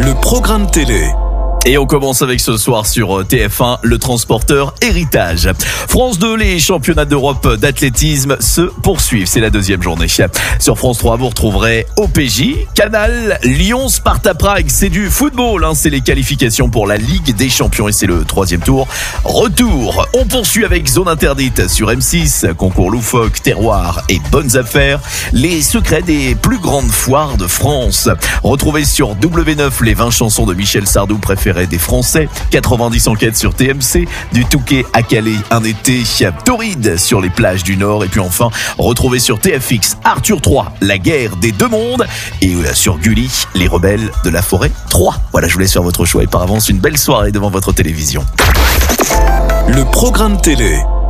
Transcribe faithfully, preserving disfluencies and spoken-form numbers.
Le programme télé. Et on commence avec ce soir sur T F un, le transporteur héritage. France deux, les championnats d'Europe d'athlétisme se poursuivent. C'est la deuxième journée. Sur France trois, vous retrouverez O P J, Canal, Lyon, Sparta Prague. C'est du football, hein. C'est les qualifications pour la Ligue des Champions et c'est le troisième tour. Retour. On poursuit avec Zone Interdite sur M six, concours loufoque, terroir et bonnes affaires. Les secrets des plus grandes foires de France. Retrouvez sur W neuf les vingt chansons de Michel Sardou préférées des Français, quatre-vingt-dix enquêtes sur T M C, du Touquet à Calais, un été torride sur les plages du Nord, et puis enfin, retrouvez sur T F X Arthur trois, la guerre des deux mondes, et sur Gulli, les rebelles de la forêt trois. Voilà, je vous laisse faire votre choix et par avance, une belle soirée devant votre télévision. Le programme télé.